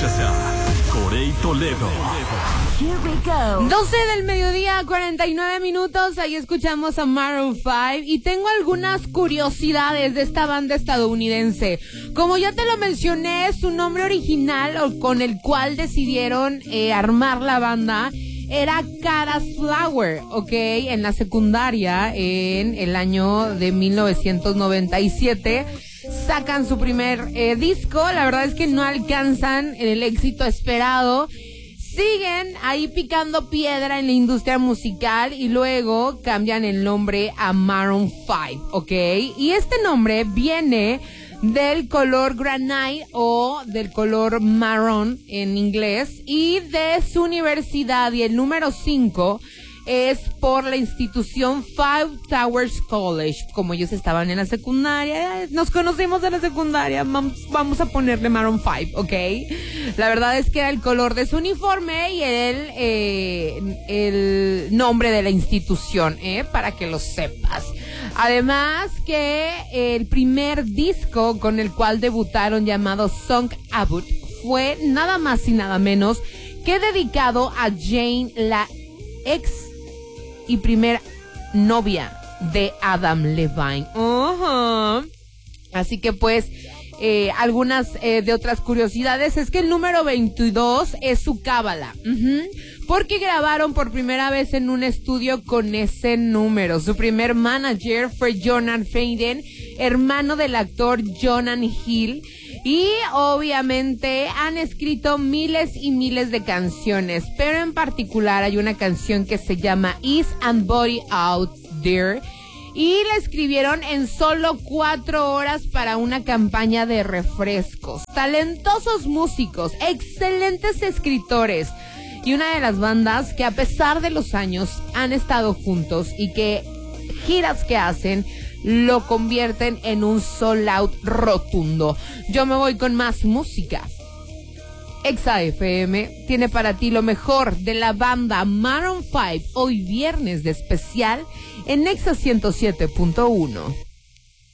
Escuchas a Corey Toledo. Here we go. 12 del mediodía, 49 minutos. Ahí escuchamos a Maroon 5. Y tengo algunas curiosidades de esta banda estadounidense. Como ya te lo mencioné, su nombre original, o con el cual decidieron armar la banda, era Kara's Flower, ¿ok? En la secundaria, en el año de 1997, sacan su primer disco. La verdad es que no alcanzan el éxito esperado. Siguen ahí picando piedra en la industria musical y luego cambian el nombre a Maroon 5, ¿ok? Y este nombre viene del color granite o del color marrón en inglés y de su universidad, y el número 5 es por la institución Five Towers College. Como ellos estaban en la secundaria, nos conocimos de la secundaria, vamos a ponerle Maroon 5, ¿ok? La verdad es que era el color de su uniforme y el nombre de la institución, para que lo sepas. Además que el primer disco con el cual debutaron, llamado Song About, fue nada más y nada menos que dedicado a Jane, la ex y primer novia de Adam Levine. Así que pues algunas de otras curiosidades es que el número 22 es su cábala, porque grabaron por primera vez en un estudio con ese número. Su primer manager fue Jonan Faden, hermano del actor Jonan Hill. Y obviamente han escrito miles y miles de canciones, pero en particular hay una canción que se llama Is and Body Out There, y la escribieron en solo 4 horas para una campaña de refrescos. Talentosos músicos, excelentes escritores, y una de las bandas que a pesar de los años han estado juntos y que giras que hacen lo convierten en un sold out rotundo. Yo me voy con más música. Exa FM tiene para ti lo mejor de la banda Maroon 5 hoy viernes de especial en Exa 107.1.